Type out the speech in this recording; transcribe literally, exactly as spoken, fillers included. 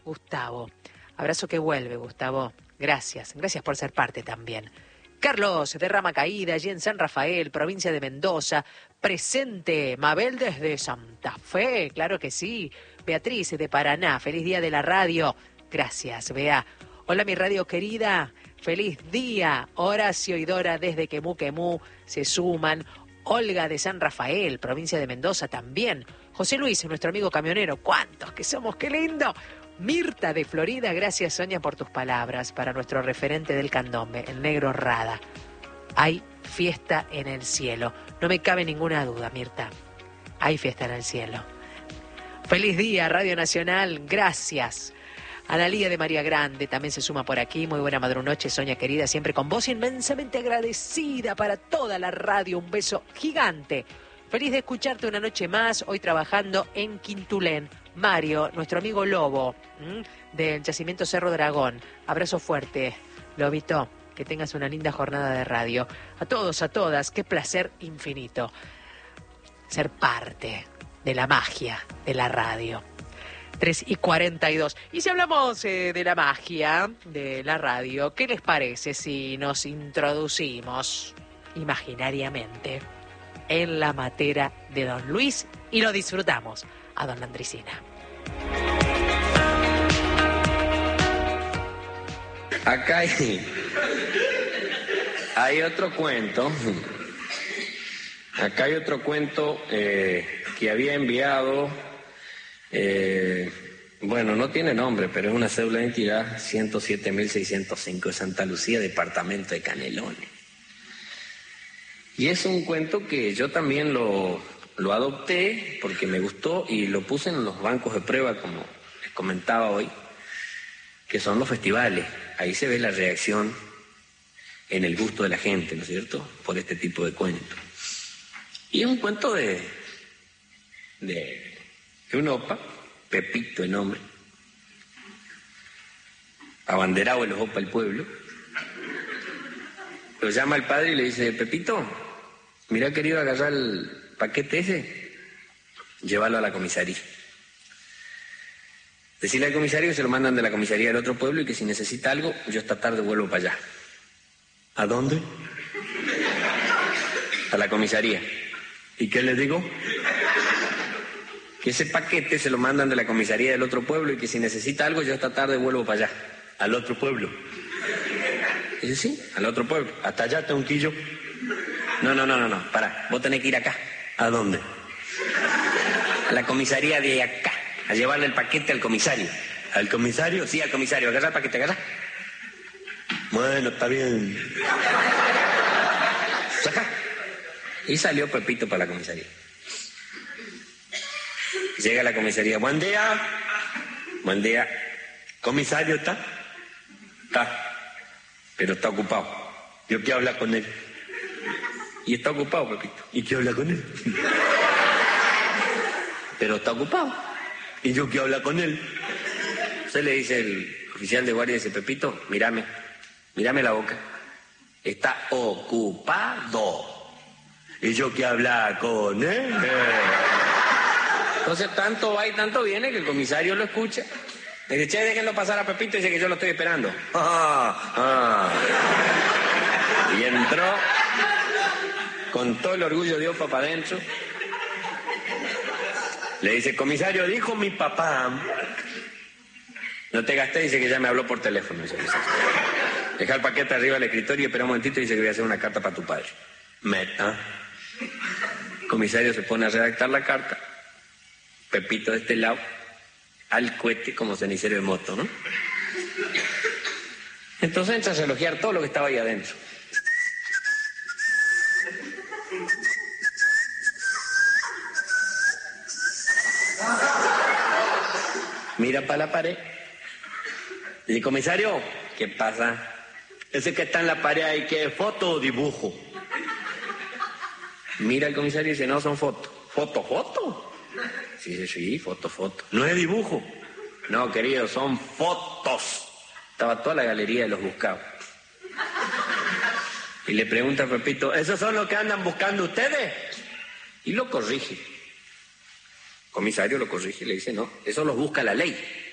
Gustavo. Abrazo que vuelve, Gustavo. Gracias, gracias por ser parte también. Carlos de Rama Caída, allí en San Rafael, provincia de Mendoza. Presente, Mabel desde Santa Fe, claro que sí. Beatriz de Paraná, feliz día de la radio. Gracias, Bea. Hola, mi radio querida, feliz día. Horacio y Dora desde Quemú Quemú se suman. Olga de San Rafael, provincia de Mendoza también. José Luis, nuestro amigo camionero. ¿Cuántos que somos? ¡Qué lindo! Mirta de Florida, gracias Sonia por tus palabras. Para nuestro referente del candombe, el negro Rada. Hay fiesta en el cielo. No me cabe ninguna duda, Mirta. Hay fiesta en el cielo. Feliz día, Radio Nacional. Gracias. Analía de María Grande también se suma por aquí. Muy buena madrunoche, Sonia querida. Siempre con vos, inmensamente agradecida para toda la radio. Un beso gigante. Feliz de escucharte una noche más. Hoy trabajando en Quintulén. Mario, nuestro amigo Lobo, ¿m? del Yacimiento Cerro Dragón. Abrazo fuerte, Lobito. Que tengas una linda jornada de radio. A todos, a todas, qué placer infinito ser parte de la magia de la radio. tres y cuarenta y dos. Y si hablamos eh, de la magia de la radio, ¿qué les parece si nos introducimos imaginariamente en la matera de Don Luis y lo disfrutamos a Don Landricina? Acá hay, hay otro cuento. Acá hay otro cuento eh, que había enviado, eh, bueno, no tiene nombre, pero es una cédula de identidad ciento siete mil seiscientos cinco de Santa Lucía, departamento de Canelones. Y es un cuento que yo también lo, lo adopté porque me gustó y lo puse en los bancos de prueba, como les comentaba hoy, que son los festivales. Ahí se ve la reacción en el gusto de la gente, ¿no es cierto?, por este tipo de cuentos. Y es un cuento de, de, de un opa, Pepito el nombre, abanderado de los opa del pueblo. Lo llama el padre y le dice: Pepito, mira, querido, agarrar el paquete ese, llévalo a la comisaría. Decirle al comisario que se lo mandan de la comisaría del otro pueblo y que si necesita algo, yo esta tarde vuelvo para allá. ¿A dónde? A la comisaría. ¿Y qué le digo? Que ese paquete se lo mandan de la comisaría del otro pueblo y que si necesita algo, yo esta tarde vuelvo para allá. ¿Al otro pueblo? Dice: sí, al otro pueblo. ¿Hasta allá, Tonquillo? No, no, no, no, no, pará, vos tenés que ir acá. ¿A dónde? A la comisaría de acá, a llevarle el paquete al comisario. ¿Al comisario? Sí, al comisario. Agarra el paquete, agarra. Bueno, está bien. Saca. Y salió Pepito para la comisaría. Llega a la comisaría. Buen día. Buen día. ¿Comisario está? Está. Pero está ocupado. Yo quiero hablar con él. Y está ocupado, Pepito. ¿Y quiero hablar con él? Pero está ocupado. Y yo quiero hablar con él. Usted le dice el oficial de guardia, dice: Pepito, mírame. Mírame la boca. Está ocupado. Y yo quiero hablar con él. Entonces tanto va y tanto viene que el comisario lo escucha. Le dice: che, déjenlo pasar a Pepito, dice que yo lo estoy esperando. Ah, ah. Y entró con todo el orgullo de Opa para adentro. Le dice: comisario, dijo mi papá. No te gasté, dice que ya me habló por teléfono. Dice, deja el paquete arriba del escritorio y espera un momentito, dice que voy a hacer una carta para tu padre. Meta. El comisario se pone a redactar la carta. Pepito de este lado, al cohete como cenicero de moto, ¿no? Entonces entra a relojear todo lo que estaba ahí adentro. Mira para la pared. Dice: comisario, ¿qué pasa? Ese que está en la pared ahí, ¿qué es foto o dibujo? Mira el comisario y dice: no, son fotos. ¿Foto, foto? Sí, sí, sí, foto, foto. ¿No es dibujo? No, querido, son fotos. Estaba toda la galería de los buscados. Y le pregunta a Pepito: ¿esos son los que andan buscando ustedes? Y lo corrige. El comisario lo corrige y le dice: no, eso los busca la ley.